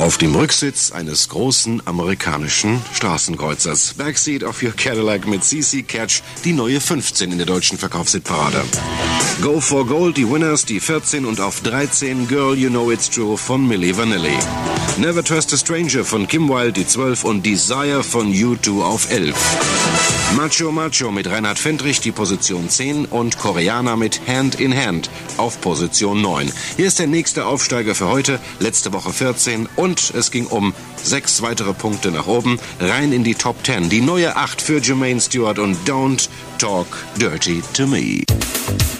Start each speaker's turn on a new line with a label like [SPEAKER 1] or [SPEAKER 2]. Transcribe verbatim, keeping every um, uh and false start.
[SPEAKER 1] Auf dem Rücksitz eines großen amerikanischen Straßenkreuzers. Backseat of Your Cadillac mit C C Catch, die neue fünfzehn in der deutschen Verkaufshitparade. Go for Gold, die Winners, die vierzehn und auf dreizehn Girl You Know It's True von Milli Vanilli. Never Trust a Stranger von Kim Wilde, die zwölf und Desire von U zwei auf elf. Macho Macho mit Reinhard Fendrich, die Position zehn und Koreaner mit Hand in Hand auf Position neun. Hier ist der nächste Aufsteiger für heute, letzte Woche vierzehn und es ging um sechs weitere Punkte nach oben, rein in die Top zehn. Die neue acht für Jermaine Stewart und Don't Talk Dirty to Me.